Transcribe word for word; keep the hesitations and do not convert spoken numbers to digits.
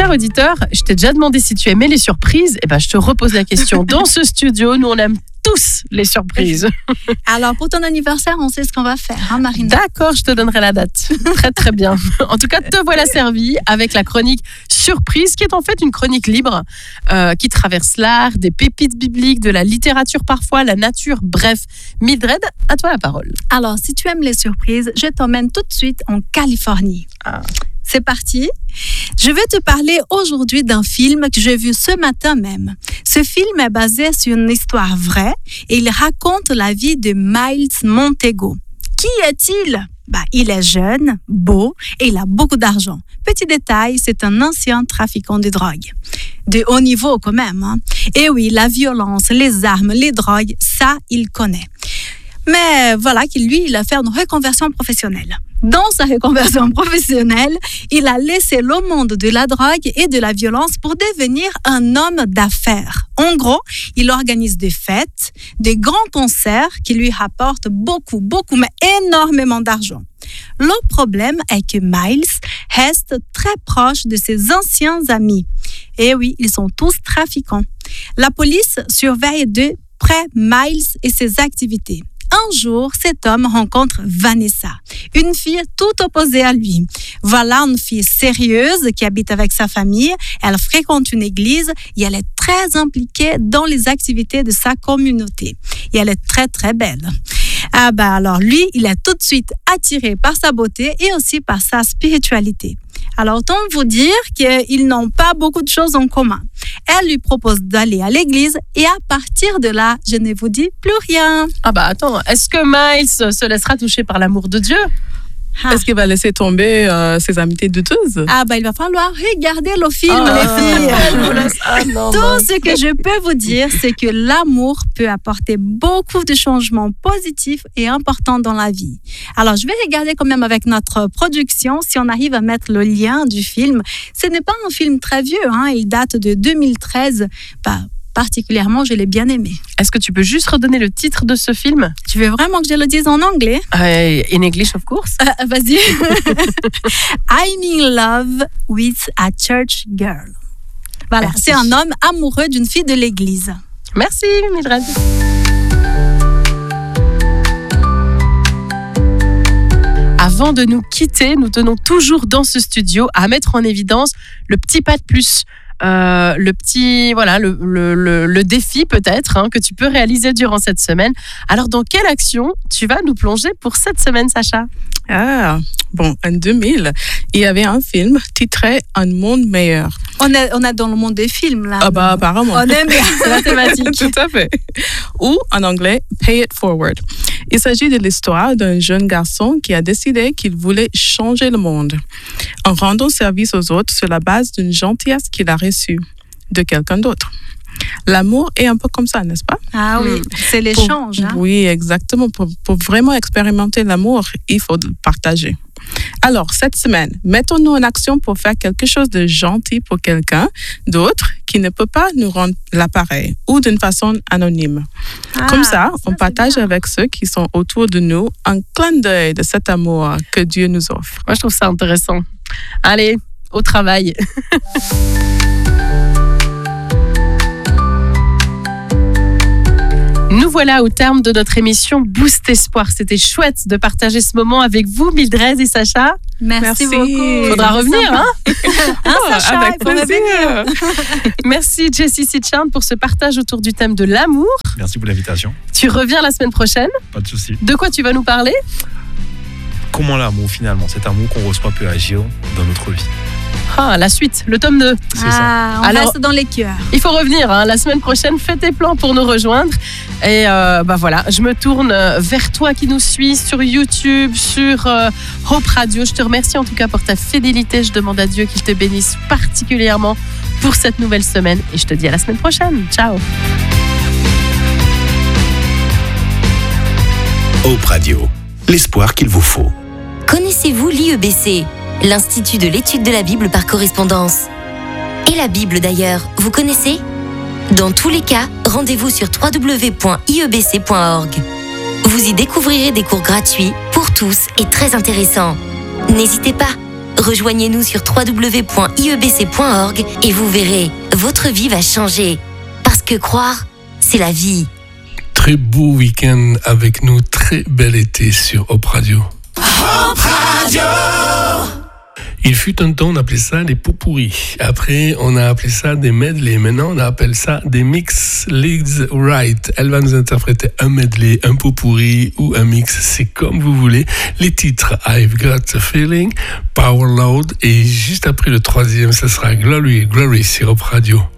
cher auditeur, je t'ai déjà demandé si tu aimais les surprises. Eh ben, je te repose la question. Dans ce studio, nous, on aime tous les surprises. Alors, pour ton anniversaire, on sait ce qu'on va faire, hein, Marina? D'accord, je te donnerai la date. Très, très bien. En tout cas, te voilà servi avec la chronique Surprise, qui est en fait une chronique libre euh, qui traverse l'art, des pépites bibliques, de la littérature parfois, la nature. Bref, Mildred, à toi la parole. Alors, si tu aimes les surprises, je t'emmène tout de suite en Californie. Ah. C'est parti. Je vais te parler aujourd'hui d'un film que j'ai vu ce matin même. Ce film est basé sur une histoire vraie et il raconte la vie de Miles Montego. Qui est-il? Bah, il est jeune, beau et il a beaucoup d'argent. Petit détail, c'est un ancien trafiquant de drogue. De haut niveau quand même. Hein. Et oui, la violence, les armes, les drogues, ça, il connaît. Mais voilà que lui, il a fait une reconversion professionnelle. Dans sa reconversion professionnelle, il a laissé le monde de la drogue et de la violence pour devenir un homme d'affaires. En gros, il organise des fêtes, des grands concerts qui lui rapportent beaucoup, beaucoup, mais énormément d'argent. Le problème est que Miles reste très proche de ses anciens amis. Et oui, ils sont tous trafiquants. La police surveille de près Miles et ses activités. Un jour, cet homme rencontre Vanessa, une fille tout opposée à lui. Voilà une fille sérieuse qui habite avec sa famille, elle fréquente une église et elle est très impliquée dans les activités de sa communauté. Et elle est très très belle. Ah bah alors lui, il est tout de suite attiré par sa beauté et aussi par sa spiritualité. Alors, autant vous dire qu'ils n'ont pas beaucoup de choses en commun. Elle lui propose d'aller à l'église et à partir de là, je ne vous dis plus rien. Ah bah attends, est-ce que Miles se laissera toucher par l'amour de Dieu? Ah. Est-ce qu'il va laisser tomber euh, ses amitiés douteuses? Ah bah il va falloir regarder le film, oh, les filles. Ah, non, Tout non. ce que je peux vous dire, c'est que l'amour peut apporter beaucoup de changements positifs et importants dans la vie. Alors je vais regarder quand même avec notre production si on arrive à mettre le lien du film. Ce n'est pas un film très vieux, hein, il date de deux mille treize. Bah, particulièrement, je l'ai bien aimé. Est-ce que tu peux juste redonner le titre de ce film? Tu veux vraiment que je le dise en anglais? uh, In English, of course. Uh, vas-y. I'm in love with a church girl. Voilà, Merci. C'est un homme amoureux d'une fille de l'église. Merci, Mildred. Avant de nous quitter, nous tenons toujours dans ce studio à mettre en évidence le petit pas de plus. Euh, le petit, voilà, le, le, le, le défi peut-être hein, que tu peux réaliser durant cette semaine. Alors, dans quelle action tu vas nous plonger pour cette semaine, Sacha? Ah, bon, en deux mille, il y avait un film titré Un monde meilleur. On est, on est dans le monde des films, là. Ah bah apparemment. On aime bien, c'est la thématique. Tout à fait. Ou en anglais, Pay It Forward. Il s'agit de l'histoire d'un jeune garçon qui a décidé qu'il voulait changer le monde en rendant service aux autres sur la base d'une gentillesse qu'il a reçue de quelqu'un d'autre. L'amour est un peu comme ça, n'est-ce pas? Ah oui, c'est l'échange. Pour, hein? Oui, exactement. Pour, pour vraiment expérimenter l'amour, il faut le partager. Alors, cette semaine, mettons-nous en action pour faire quelque chose de gentil pour quelqu'un d'autre qui ne peut pas nous rendre l'appareil ou d'une façon anonyme. Ah, Comme ça, on ça, partage c'est bien. avec ceux qui sont autour de nous un clin d'œil de cet amour que Dieu nous offre. Moi, je trouve ça intéressant. Allez, au travail. Nous voilà au terme de notre émission Boost Espoir. C'était chouette de partager ce moment avec vous, Mildred et Sacha. Merci, Merci. beaucoup. Faudra revenir, hein? Hein, Sacha, Avec il faut plaisir. revenir. Merci Jessie Sitchan pour ce partage autour du thème de l'amour. Merci pour l'invitation. Tu reviens la semaine prochaine. Pas de souci. De quoi tu vas nous parler? Comment l'amour, finalement, cet amour qu'on reçoit peut agir dans notre vie. Ah, la suite, le tome deux. C'est ah, ça. on Alors- reste dans les cœurs. Il faut revenir, hein. La semaine prochaine, fais tes plans pour nous rejoindre. Et euh, bah voilà, je me tourne vers toi qui nous suis sur YouTube, sur euh, Hope Radio. Je te remercie en tout cas pour ta fidélité. Je demande à Dieu qu'il te bénisse particulièrement pour cette nouvelle semaine. Et je te dis à la semaine prochaine. Ciao. Hope Radio, l'espoir qu'il vous faut. Connaissez-vous l'I E B C, l'Institut de l'étude de la Bible par correspondance? Et la Bible d'ailleurs, vous connaissez? Dans tous les cas, rendez-vous sur w w w point i e b c point org. Vous y découvrirez des cours gratuits pour tous et très intéressants. N'hésitez pas, Rejoignez-nous sur w w w point i e b c point org et vous verrez, votre vie va changer. Parce que croire, c'est la vie. Très beau week-end avec nous, très bel été sur Hope Radio. Hope Radio. Il fut un temps, on appelait ça des pot-pourris. Après, on a appelé ça des medley. Maintenant, on appelle ça des mix. Liz Wright, elle va nous interpréter un medley, un pot-pourri ou un mix. C'est comme vous voulez. Les titres I've Got a Feeling, Power Load et juste après le troisième, ce sera Glory, Glory sur Hope Radio.